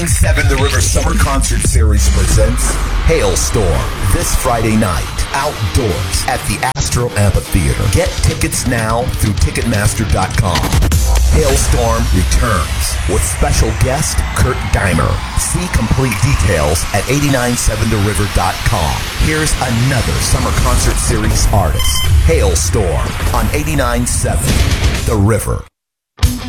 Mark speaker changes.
Speaker 1: 7 The River Summer Concert Series presents Hailstorm this Friday night, outdoors at the Astro Amphitheater. Get tickets now through Ticketmaster.com. Hailstorm returns with special guest Kurt Dimer. See complete details at 897theriver.com. Here's another Summer Concert Series artist, Hailstorm on 89.7 The River.